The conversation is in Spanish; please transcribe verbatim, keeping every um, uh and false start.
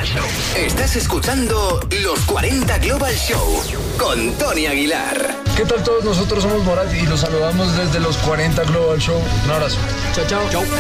Global Show. Estás escuchando Los cuarenta Global Show con Tony Aguilar. ¿Qué tal todos? Nosotros somos Morat y los saludamos desde Los cuarenta Global Show. Un abrazo. Chao, chao. Chao.